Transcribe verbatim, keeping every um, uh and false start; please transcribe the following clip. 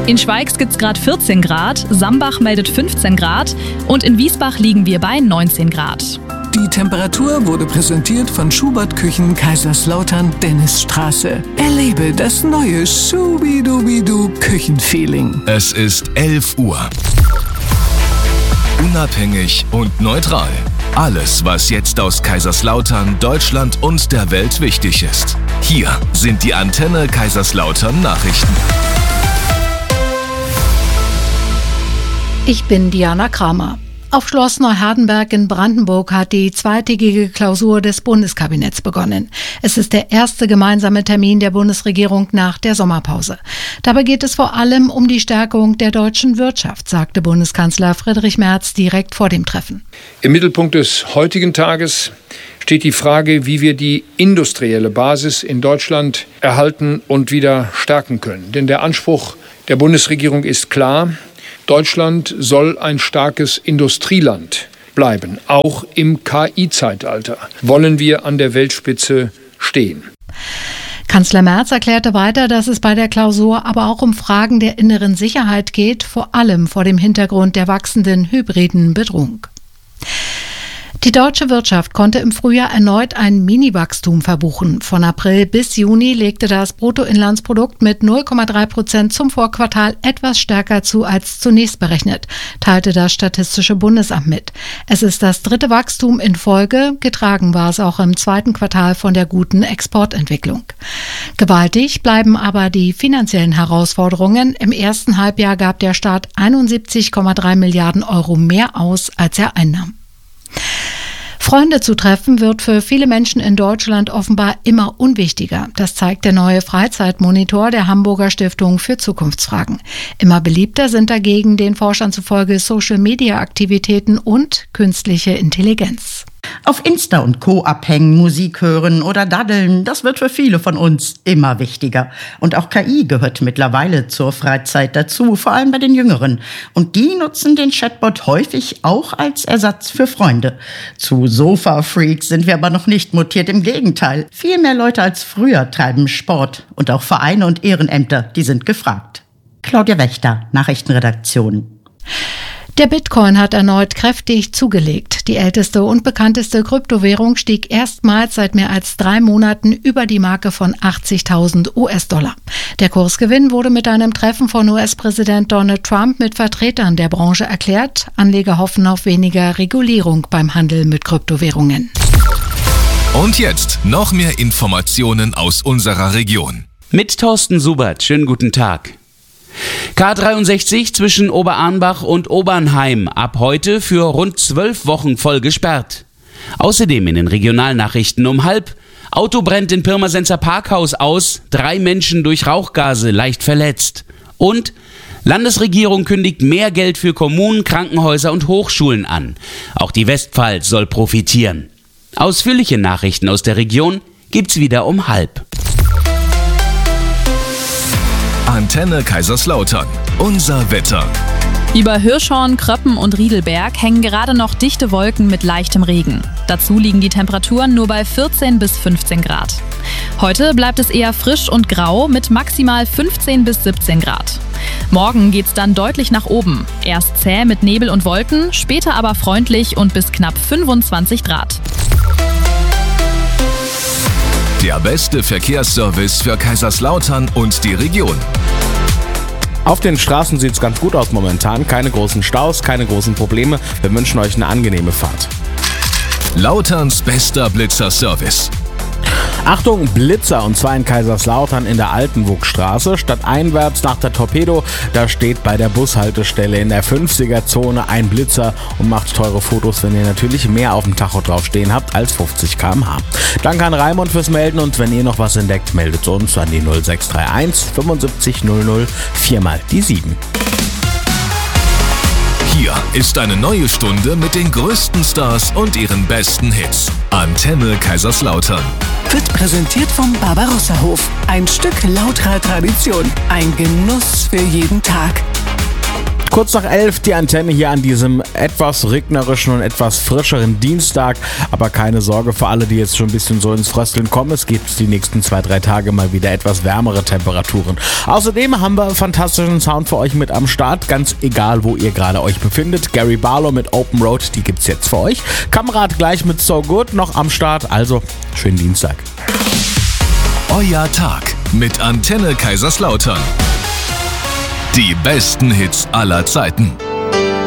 In Schweigst gibt es gerade vierzehn Grad, Sambach meldet fünfzehn Grad und in Wiesbach liegen wir bei neunzehn Grad. Die Temperatur wurde präsentiert von Schubert Küchen Kaiserslautern Dennisstraße. Erlebe das neue Schubidubidu Küchenfeeling. Es ist elf Uhr. Unabhängig und neutral. Alles, was jetzt aus Kaiserslautern, Deutschland und der Welt wichtig ist. Hier sind die Antenne Kaiserslautern Nachrichten. Ich bin Diana Kramer. Auf Schloss Neuhardenberg in Brandenburg hat die zweitägige Klausur des Bundeskabinetts begonnen. Es ist der erste gemeinsame Termin der Bundesregierung nach der Sommerpause. Dabei geht es vor allem um die Stärkung der deutschen Wirtschaft, sagte Bundeskanzler Friedrich Merz direkt vor dem Treffen. Im Mittelpunkt des heutigen Tages steht die Frage, wie wir die industrielle Basis in Deutschland erhalten und wieder stärken können. Denn der Anspruch der Bundesregierung ist klar: Deutschland soll ein starkes Industrieland bleiben. Auch im K I-Zeitalter wollen wir an der Weltspitze stehen. Kanzler Merz erklärte weiter, dass es bei der Klausur aber auch um Fragen der inneren Sicherheit geht, vor allem vor dem Hintergrund der wachsenden hybriden Bedrohung. Die deutsche Wirtschaft konnte im Frühjahr erneut ein Mini-Wachstum verbuchen. Von April bis Juni legte das Bruttoinlandsprodukt mit null Komma drei Prozent zum Vorquartal etwas stärker zu als zunächst berechnet, teilte das Statistische Bundesamt mit. Es ist das dritte Wachstum in Folge, getragen war es auch im zweiten Quartal von der guten Exportentwicklung. Gewaltig bleiben aber die finanziellen Herausforderungen. Im ersten Halbjahr gab der Staat einundsiebzig Komma drei Milliarden Euro mehr aus, als er einnahm. Freunde zu treffen wird für viele Menschen in Deutschland offenbar immer unwichtiger. Das zeigt der neue Freizeitmonitor der Hamburger Stiftung für Zukunftsfragen. Immer beliebter sind dagegen den Forschern zufolge Social-Media-Aktivitäten und künstliche Intelligenz. Auf Insta und Co. abhängen, Musik hören oder daddeln, das wird für viele von uns immer wichtiger. Und auch K I gehört mittlerweile zur Freizeit dazu, vor allem bei den Jüngeren. Und die nutzen den Chatbot häufig auch als Ersatz für Freunde. Zu Sofa-Freaks sind wir aber noch nicht mutiert, im Gegenteil. Viel mehr Leute als früher treiben Sport. Und auch Vereine und Ehrenämter, die sind gefragt. Claudia Wächter, Nachrichtenredaktion. Der Bitcoin hat erneut kräftig zugelegt. Die älteste und bekannteste Kryptowährung stieg erstmals seit mehr als drei Monaten über die Marke von achtzigtausend US-Dollar. Der Kursgewinn wurde mit einem Treffen von U S-Präsident Donald Trump mit Vertretern der Branche erklärt. Anleger hoffen auf weniger Regulierung beim Handel mit Kryptowährungen. Und jetzt noch mehr Informationen aus unserer Region. Mit Thorsten Subert. Schönen guten Tag. K dreiundsechzig zwischen Oberarnbach und Obernheim ab heute für rund zwölf Wochen voll gesperrt. Außerdem in den Regionalnachrichten um halb: Auto brennt in Pirmasenser Parkhaus aus, drei Menschen durch Rauchgase leicht verletzt. Und Landesregierung kündigt mehr Geld für Kommunen, Krankenhäuser und Hochschulen an. Auch die Westpfalz soll profitieren. Ausführliche Nachrichten aus der Region gibt's wieder um halb. Antenne Kaiserslautern. Unser Wetter. Über Hirschhorn, Kröppen und Riedelberg hängen gerade noch dichte Wolken mit leichtem Regen. Dazu liegen die Temperaturen nur bei vierzehn bis fünfzehn Grad. Heute bleibt es eher frisch und grau mit maximal fünfzehn bis siebzehn Grad. Morgen geht's dann deutlich nach oben. Erst zäh mit Nebel und Wolken, später aber freundlich und bis knapp fünfundzwanzig Grad. Der beste Verkehrsservice für Kaiserslautern und die Region. Auf den Straßen sieht es ganz gut aus momentan. Keine großen Staus, keine großen Probleme. Wir wünschen euch eine angenehme Fahrt. Lauterns bester Blitzer-Service. Achtung, Blitzer, und zwar in Kaiserslautern in der Altenwugstraße. Stadteinwärts nach der Torpedo, da steht bei der Bushaltestelle in der fünfziger-Zone ein Blitzer und macht teure Fotos, wenn ihr natürlich mehr auf dem Tacho draufstehen habt als fünfzig Kilometer pro Stunde. Danke an Raimund fürs Melden, und wenn ihr noch was entdeckt, meldet uns an die null sechs drei eins fünfundsiebzig null null vier mal die sieben. Hier ist eine neue Stunde mit den größten Stars und ihren besten Hits. Antenne Kaiserslautern. Wird präsentiert vom Barbarossa-Hof. Ein Stück lauterer Tradition. Ein Genuss für jeden Tag. Kurz nach elf die Antenne hier an diesem etwas regnerischen und etwas frischeren Dienstag. Aber keine Sorge für alle, die jetzt schon ein bisschen so ins Frösteln kommen. Es gibt die nächsten zwei, drei Tage mal wieder etwas wärmere Temperaturen. Außerdem haben wir fantastischen Sound für euch mit am Start. Ganz egal, wo ihr gerade euch befindet. Gary Barlow mit Open Road, die gibt's jetzt für euch. Kamerad gleich mit So Good noch am Start. Also, schönen Dienstag. Euer Tag mit Antenne Kaiserslautern. Die besten Hits aller Zeiten.